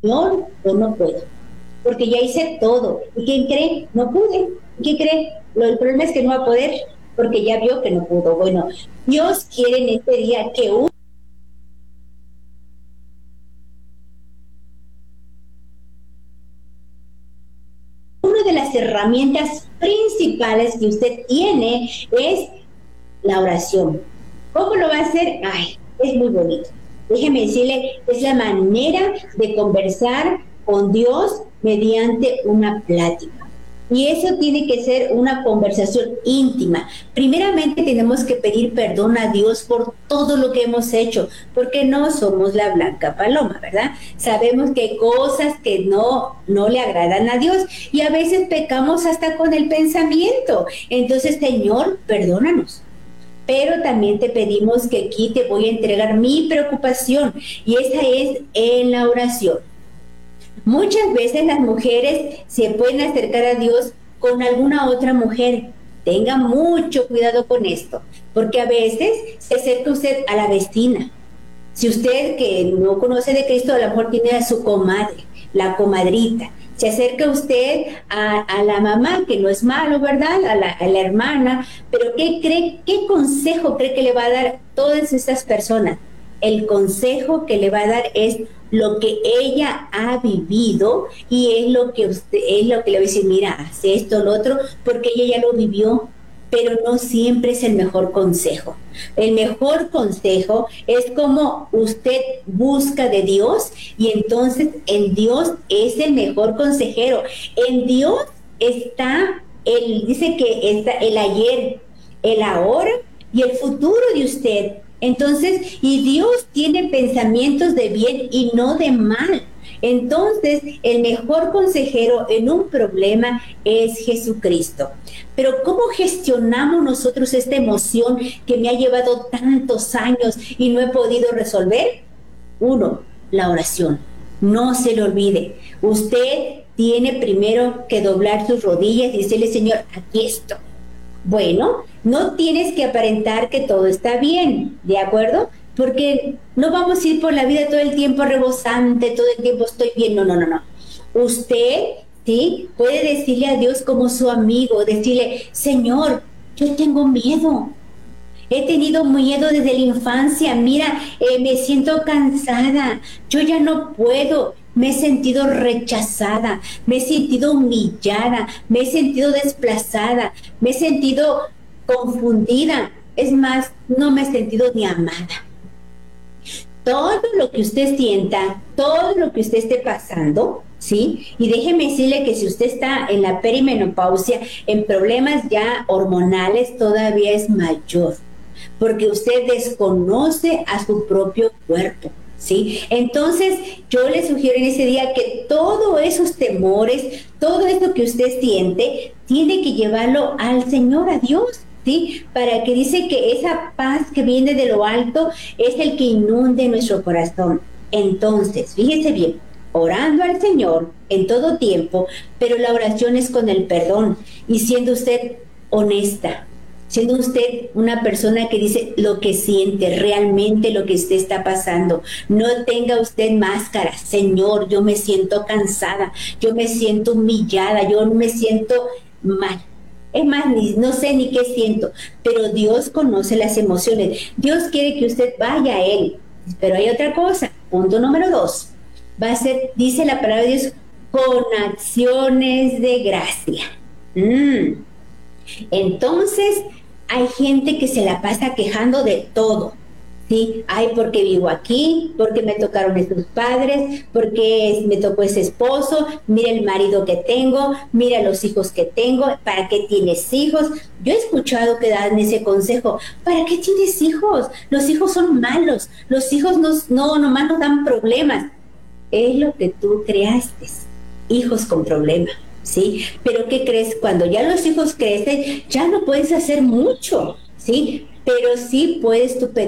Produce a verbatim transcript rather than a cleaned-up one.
Señor, yo no puedo, porque ya hice todo. ¿Y quién cree? No pude. ¿Quién cree? Lo, el problema es que no va a poder, porque ya vio que no pudo. Bueno, Dios quiere en este día que uno una de las herramientas principales que usted tiene es la oración. ¿Cómo lo va a hacer? Ay, es muy bonito. Déjeme decirle, es la manera de conversar con Dios mediante una plática. Y eso tiene que ser una conversación íntima. Primeramente tenemos que pedir perdón a Dios por todo lo que hemos hecho, porque no somos la blanca paloma, ¿verdad? Sabemos que hay cosas que no, no le agradan a Dios y a veces pecamos hasta con el pensamiento. Entonces, Señor, perdónanos. Pero también te pedimos que aquí te voy a entregar mi preocupación y esa es en la oración. Muchas veces las mujeres se pueden acercar a Dios con alguna otra mujer. Tenga mucho cuidado con esto, porque a veces se acerca usted a la vecina. Si usted que no conoce de Cristo, a lo mejor tiene a su comadre, la comadrita. Se acerca usted a, a la mamá, que no es malo, ¿verdad? A la, a la hermana. Pero ¿qué cree? ¿Qué consejo cree que le va a dar a todas estas personas? El consejo que le va a dar es lo que ella ha vivido y es lo que usted, es lo que le va a decir, mira, hace esto, lo otro, porque ella ya lo vivió, pero no siempre es el mejor consejo. El mejor consejo es como usted busca de Dios y entonces en Dios es el mejor consejero. En Dios está, él dice que está el ayer, el ahora y el futuro de usted. Entonces, y Dios tiene pensamientos de bien y no de mal. Entonces, el mejor consejero en un problema es Jesucristo. Pero ¿cómo gestionamos nosotros esta emoción que me ha llevado tantos años y no he podido resolver? Uno, la oración. No se le olvide. Usted tiene primero que doblar sus rodillas y decirle, Señor, aquí estoy. Bueno, no tienes que aparentar que todo está bien, ¿de acuerdo? Porque no vamos a ir por la vida todo el tiempo rebosante, todo el tiempo estoy bien, no, no, no, no. Usted, ¿sí? Puede decirle a Dios como su amigo, decirle, Señor, yo tengo miedo. He tenido miedo desde la infancia, mira, eh, me siento cansada, yo ya no puedo. Me he sentido rechazada, me he sentido humillada, me he sentido desplazada, me he sentido confundida. Es más, no me he sentido ni amada. Todo lo que usted sienta, todo lo que usted esté pasando, ¿sí? Y déjeme decirle que si usted está en la perimenopausia, en problemas ya hormonales, todavía es mayor, porque usted desconoce a su propio cuerpo. ¿Sí? Entonces yo le sugiero en ese día que todos esos temores, todo esto que usted siente, tiene que llevarlo al Señor, a Dios, ¿sí? Para que dice que esa paz que viene de lo alto es el que inunde nuestro corazón. Entonces, fíjese bien, orando al Señor en todo tiempo, pero la oración es con el perdón y siendo usted honesta, siendo usted una persona que dice lo que siente, realmente lo que usted está pasando. No tenga usted máscara. Señor, yo me siento cansada, yo me siento humillada, yo me siento mal. Es más, ni, no sé ni qué siento, pero Dios conoce las emociones. Dios quiere que usted vaya a Él. Pero hay otra cosa, punto número dos. Va a ser, dice la palabra de Dios, con acciones de gracia. Mm. Entonces, hay gente que se la pasa quejando de todo, ¿sí? Ay, porque vivo aquí, porque me tocaron estos padres, porque me tocó ese esposo, mira el marido que tengo, mira los hijos que tengo, ¿para qué tienes hijos? Yo he escuchado que dan ese consejo, ¿para qué tienes hijos? Los hijos son malos, los hijos no, no nomás nos dan problemas. Es lo que tú creaste, hijos con problemas. ¿Sí? Pero ¿qué crees? Cuando ya los hijos crecen, ya no puedes hacer mucho, ¿sí? Pero sí puedes tú pedir